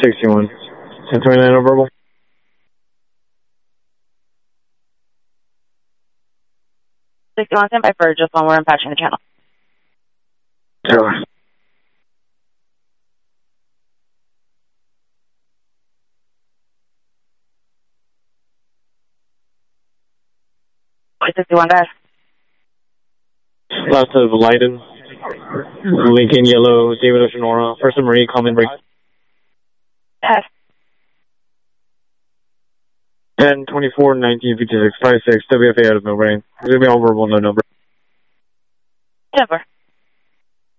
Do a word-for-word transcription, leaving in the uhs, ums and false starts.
sixty-one. ten twenty-nine on verbal. sixty-one, stand by for just one more. I'm patching the channel. Sure. sixty-one dash. Last of Leiden. Lincoln Yellow, David Oceanora. First of Marie, common break. Pass. ten twenty-four nineteen fifty-six five six W F A out of Millbrae. It's going to be all verbal, no number. ten four.